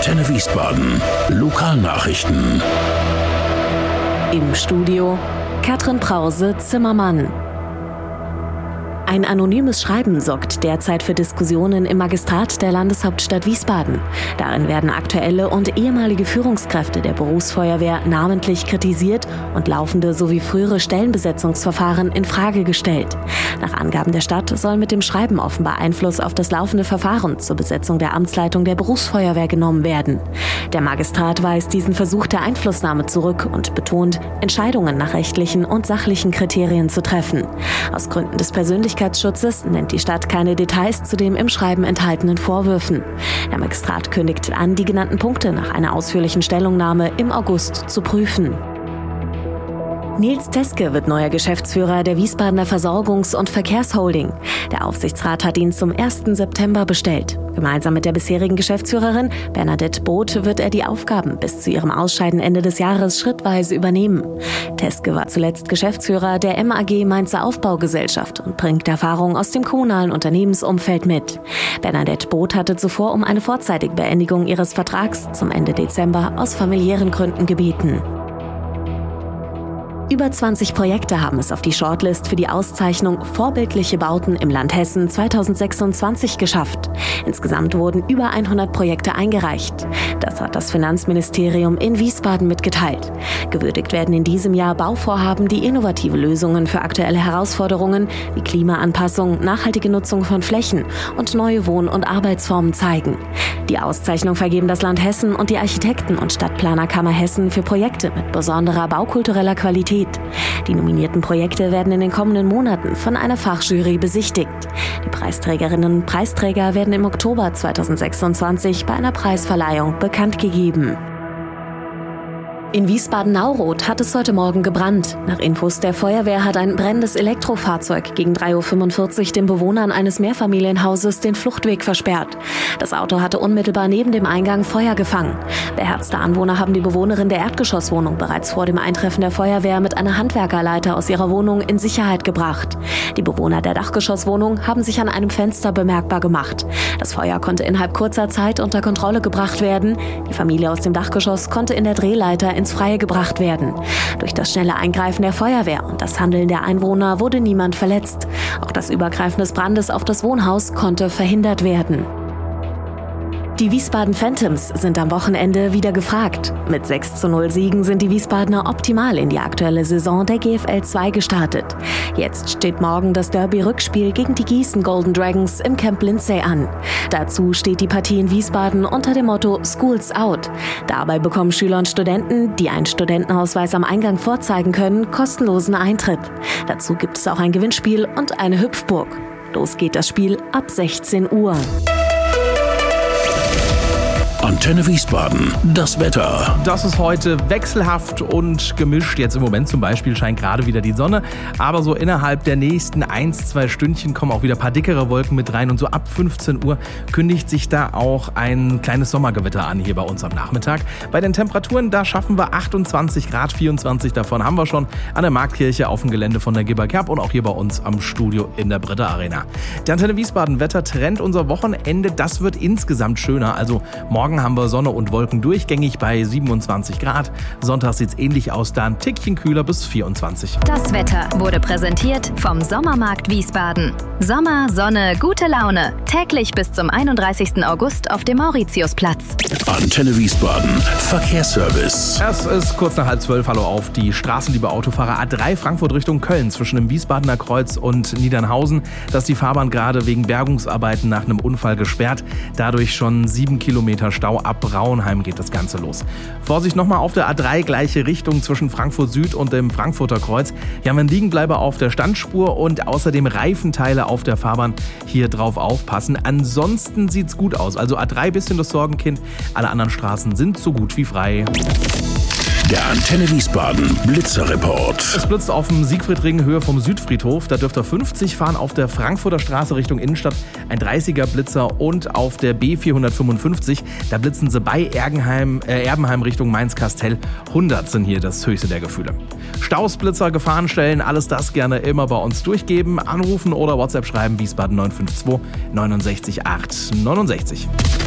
Antenne Wiesbaden. Lokalnachrichten. Im Studio Katrin Brause-Zimmermann. Ein anonymes Schreiben sorgt derzeit für Diskussionen im Magistrat der Landeshauptstadt Wiesbaden. Darin werden aktuelle und ehemalige Führungskräfte der Berufsfeuerwehr namentlich kritisiert und laufende sowie frühere Stellenbesetzungsverfahren in Frage gestellt. Nach Angaben der Stadt soll mit dem Schreiben offenbar Einfluss auf das laufende Verfahren zur Besetzung der Amtsleitung der Berufsfeuerwehr genommen werden. Der Magistrat weist diesen Versuch der Einflussnahme zurück und betont, Entscheidungen nach rechtlichen und sachlichen Kriterien zu treffen. Aus Gründen des Persönlichkeitsschutzes nennt die Stadt keine Details zu den im Schreiben enthaltenen Vorwürfen. Der Magistrat kündigt an, die genannten Punkte nach einer ausführlichen Stellungnahme im August zu prüfen. Nils Teske wird neuer Geschäftsführer der Wiesbadener Versorgungs- und Verkehrsholding. Der Aufsichtsrat hat ihn zum 1. September bestellt. Gemeinsam mit der bisherigen Geschäftsführerin Bernadette Both wird er die Aufgaben bis zu ihrem Ausscheiden Ende des Jahres schrittweise übernehmen. Teske war zuletzt Geschäftsführer der MAG Mainzer Aufbaugesellschaft und bringt Erfahrung aus dem kommunalen Unternehmensumfeld mit. Bernadette Both hatte zuvor um eine vorzeitige Beendigung ihres Vertrags zum Ende Dezember aus familiären Gründen gebeten. Über 20 Projekte haben es auf die Shortlist für die Auszeichnung Vorbildliche Bauten im Land Hessen 2026 geschafft. Insgesamt wurden über 100 Projekte eingereicht. Das hat das Finanzministerium in Wiesbaden mitgeteilt. Gewürdigt werden in diesem Jahr Bauvorhaben, die innovative Lösungen für aktuelle Herausforderungen wie Klimaanpassung, nachhaltige Nutzung von Flächen und neue Wohn- und Arbeitsformen zeigen. Die Auszeichnung vergeben das Land Hessen und die Architekten- und Stadtplanerkammer Hessen für Projekte mit besonderer baukultureller Qualität. Die nominierten Projekte werden in den kommenden Monaten von einer Fachjury besichtigt. Die Preisträgerinnen und Preisträger werden im Oktober 2026 bei einer Preisverleihung bekannt gegeben. In Wiesbaden-Nauroth hat es heute Morgen gebrannt. Nach Infos der Feuerwehr hat ein brennendes Elektrofahrzeug gegen 3:45 Uhr den Bewohnern eines Mehrfamilienhauses den Fluchtweg versperrt. Das Auto hatte unmittelbar neben dem Eingang Feuer gefangen. Beherzte Anwohner haben die Bewohnerin der Erdgeschosswohnung bereits vor dem Eintreffen der Feuerwehr mit einer Handwerkerleiter aus ihrer Wohnung in Sicherheit gebracht. Die Bewohner der Dachgeschosswohnung haben sich an einem Fenster bemerkbar gemacht. Das Feuer konnte innerhalb kurzer Zeit unter Kontrolle gebracht werden. Die Familie aus dem Dachgeschoss konnte in der Drehleiter ins Freie gebracht werden. Durch das schnelle Eingreifen der Feuerwehr und das Handeln der Einwohner wurde niemand verletzt. Auch das Übergreifen des Brandes auf das Wohnhaus konnte verhindert werden. Die Wiesbaden Phantoms sind am Wochenende wieder gefragt. Mit 6:0 Siegen sind die Wiesbadener optimal in die aktuelle Saison der GFL 2 gestartet. Jetzt steht morgen das Derby-Rückspiel gegen die Gießen Golden Dragons im Camp Lindsay an. Dazu steht die Partie in Wiesbaden unter dem Motto Schools Out. Dabei bekommen Schüler und Studenten, die einen Studentenausweis am Eingang vorzeigen können, kostenlosen Eintritt. Dazu gibt es auch ein Gewinnspiel und eine Hüpfburg. Los geht das Spiel ab 16 Uhr. Antenne Wiesbaden, das Wetter. Das ist heute wechselhaft und gemischt. Jetzt im Moment zum Beispiel scheint gerade wieder die Sonne. Aber so innerhalb der nächsten 1-2 Stündchen kommen auch wieder ein paar dickere Wolken mit rein. Und so ab 15 Uhr kündigt sich da auch ein kleines Sommergewitter an hier bei uns am Nachmittag. Bei den Temperaturen, da schaffen wir 28 Grad, 24 davon haben wir schon an der Marktkirche auf dem Gelände von der Gibber Kerb und auch hier bei uns am Studio in der Britta Arena. Der Antenne Wiesbaden Wettertrend unser Wochenende, das wird insgesamt schöner. Also morgen haben wir Sonne und Wolken durchgängig bei 27 Grad. Sonntag sieht es ähnlich aus, da ein Tickchen kühler bis 24. Das Wetter wurde präsentiert vom Sommermarkt Wiesbaden. Sommer, Sonne, gute Laune. Täglich bis zum 31. August auf dem Mauritiusplatz. Antenne Wiesbaden, Verkehrsservice. Es ist kurz nach 11:30. Hallo auf die Straßen, liebe Autofahrer. A3 Frankfurt Richtung Köln zwischen dem Wiesbadener Kreuz und Niedernhausen. Da ist die Fahrbahn gerade wegen Bergungsarbeiten nach einem Unfall gesperrt. Dadurch schon 7 Kilometer Stau. Ab Braunheim geht das Ganze los. Vorsicht nochmal auf der A3, gleiche Richtung zwischen Frankfurt Süd und dem Frankfurter Kreuz. Hier haben wir einen Liegenbleiber auf der Standspur und außerdem Reifenteile auf der Fahrbahn. Hier drauf aufpassen. Ansonsten sieht's gut aus. Also A3 bisschen das Sorgenkind. Alle anderen Straßen sind so gut wie frei. Der Antenne Wiesbaden Blitzerreport. Es blitzt auf dem Siegfriedring Höhe vom Südfriedhof. Da dürft ihr 50 fahren. Auf der Frankfurter Straße Richtung Innenstadt ein 30er Blitzer und auf der B455, da blitzen sie bei Erbenheim Richtung Mainz-Kastell. 100 sind hier das höchste der Gefühle. Stausblitzer, Gefahrenstellen, alles das gerne immer bei uns durchgeben. Anrufen oder WhatsApp schreiben, Wiesbaden 952 69 8 69.